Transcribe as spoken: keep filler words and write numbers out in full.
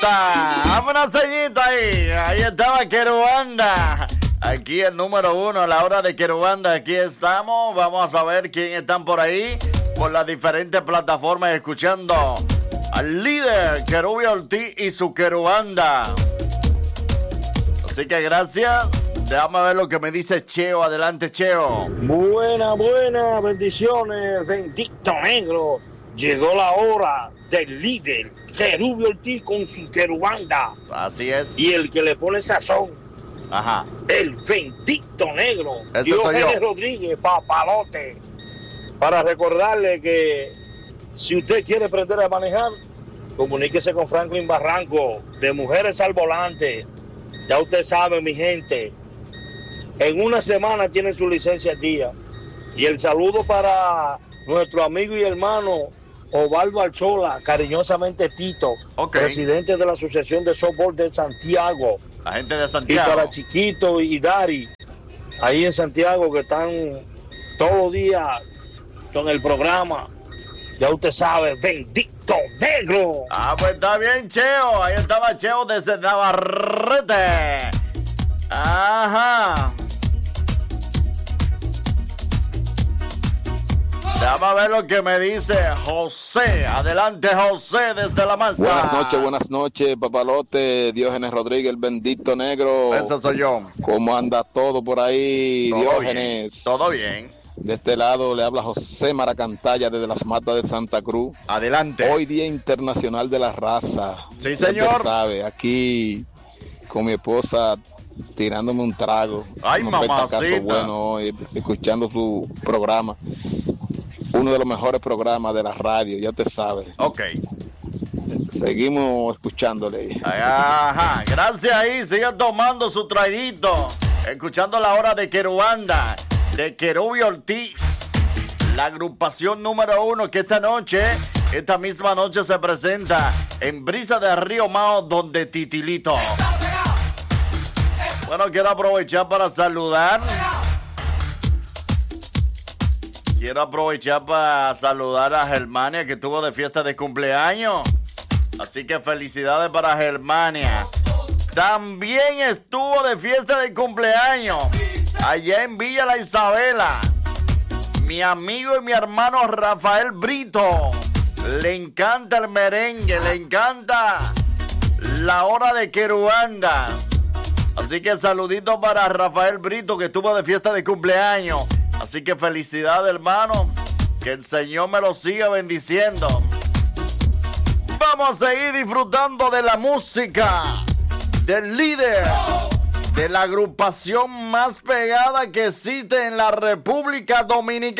mamasta. Dame una ceñita ahí. Ahí estaba Querubanda. Aquí el número uno a la hora de Querubanda. Aquí estamos. Vamos a ver quién están por ahí. Por las diferentes plataformas escuchando al líder Querubio Ortiz y su Querubanda. Así que gracias. Déjame ver lo que me dice Cheo. Adelante, Cheo. Buena, buena, bendiciones, bendito negro. Llegó la hora del líder Querubio Ortiz con su Querubanda. Así es. Y el que le pone sazón. Ajá. El bendito negro. Ese Dios soy yo. Rodríguez, papalote. Para recordarle que si usted quiere aprender a manejar, comuníquese con Franklin Barranco, de Mujeres al Volante. Ya usted sabe, mi gente. En una semana tiene su licencia al día. Y el saludo para nuestro amigo y hermano Ovaldo Archola, cariñosamente Tito, okay. presidente de la Asociación de Softball de Santiago. La gente de Santiago. Y para Chiquito y Dari, ahí en Santiago, que están todos los días con el programa. Ya usted sabe, bendito negro. Ah, pues está bien, Cheo. Ahí estaba Cheo desde Navarrete. Ajá. Déjame ver lo que me dice José. Adelante, José, desde la Mazda. Buenas noches, buenas noches, papalote. Diógenes Rodríguez, el bendito negro. Ese soy yo. ¿Cómo anda todo por ahí, todo Diógenes? Bien, todo bien. De este lado le habla José Maracantalla desde las Matas de Santa Cruz. Adelante. Hoy Día Internacional de la Raza. Sí, señor. Usted sabe, aquí con mi esposa tirándome un trago. Ay, mamacita. Caso bueno hoy, escuchando su programa. Uno de los mejores programas de la radio, ya te sabes. Ok. Seguimos escuchándole. Ajá, gracias ahí. Sigan tomando su traguito. Escuchando la hora de Querubanda, de Querubio Ortiz. La agrupación número uno que esta noche, esta misma noche se presenta en Brisa de Río Mao, donde Titilito. Bueno, quiero aprovechar para saludar. Quiero aprovechar para saludar a Germania, que estuvo de fiesta de cumpleaños. Así que felicidades para Germania. También estuvo de fiesta de cumpleaños allá en Villa La Isabela mi amigo y mi hermano Rafael Brito. Le encanta el merengue, le encanta la hora de Querubanda. Así que saludito para Rafael Brito, que estuvo de fiesta de cumpleaños. Así que felicidades, hermano. Que el Señor me lo siga bendiciendo. Vamos a seguir disfrutando de la música del líder de la agrupación más pegada que existe en la República Dominicana.